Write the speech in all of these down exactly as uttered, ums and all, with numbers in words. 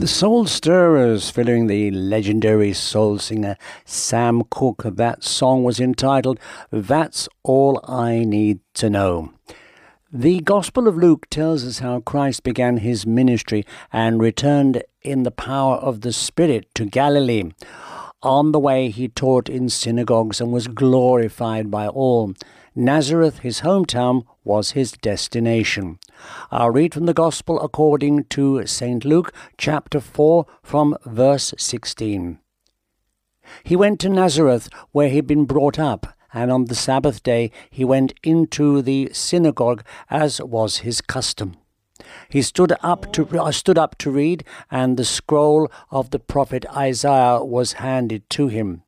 The Soul Stirrers, featuring the legendary soul singer Sam Cooke. That song was entitled That's All I Need to Know. The Gospel of Luke tells us how Christ began his ministry and returned in the power of the Spirit to Galilee. On the way, he taught in synagogues and was glorified by all. Nazareth, his hometown, was his destination. I'll read from the Gospel according to Saint Luke, chapter four, from verse sixteen. He went to Nazareth, where he had been brought up, and on the Sabbath day he went into the synagogue, as was his custom. He stood up to uh, stood up to read, and the scroll of the prophet Isaiah was handed to him.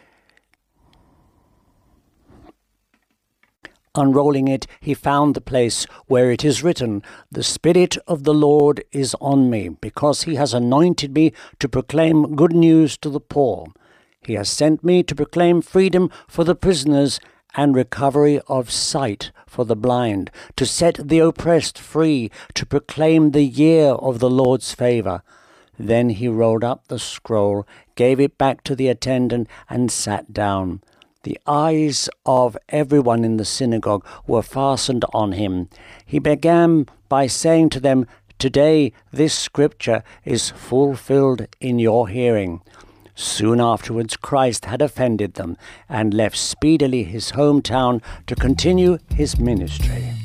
Unrolling it, he found the place where it is written, "The Spirit of the Lord is on me, because he has anointed me to proclaim good news to the poor. He has sent me to proclaim freedom for the prisoners and recovery of sight for the blind, to set the oppressed free, to proclaim the year of the Lord's favor." Then he rolled up the scroll, gave it back to the attendant, and sat down. The eyes of everyone in the synagogue were fastened on him. He began by saying to them, "Today this scripture is fulfilled in your hearing." Soon afterwards, Christ had offended them and left speedily his hometown to continue his ministry.